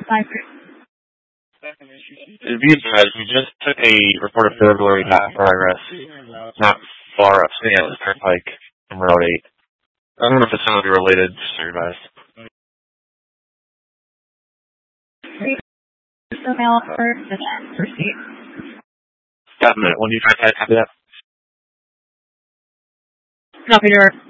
Be advised, we just took a report of burglary back progress not far up St. Atlas Turnpike from Road 8. I don't know if it's going to be related, just be advised. Mail for the receipt. Got a minute. 125, copy that. Copy your